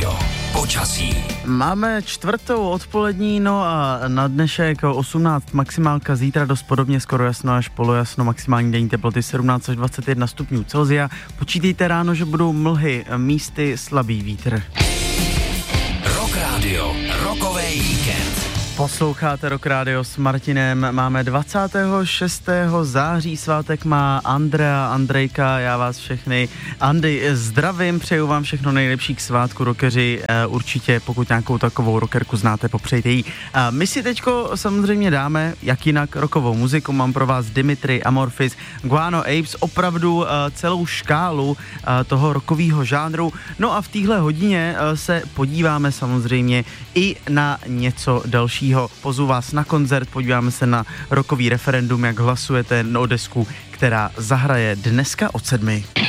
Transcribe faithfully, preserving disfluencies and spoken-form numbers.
Radio. Počasí. Máme čtvrtou odpolední, no a na dnešek osmnáct maximálka, zítra dost podobně, skoro jasno až polojasno, maximální denní teploty sedmnáct až dvacet jedna stupňů Celsia. Počítejte ráno, že budou mlhy, místy slabý vítr. Rock Radio, rokový víkend. Posloucháte Rock Radio s Martinem, máme dvacátého šestého září, svátek má Andrea, Andrejka, já vás všechny, Andy, zdravím, přeju vám všechno nejlepší k svátku, rockeři, určitě pokud nějakou takovou rockerku znáte, popřejte jí. My si teďko samozřejmě dáme, jak jinak, rockovou muziku, mám pro vás Dimitri, Amorphis, Guano Apes, opravdu celou škálu toho rockového žánru, no a v téhle hodině se podíváme samozřejmě i na něco dalšího. Pozvu vás na koncert, podíváme se na rockový referendum, jak hlasujete o desku, která zahraje dneska od sedmi.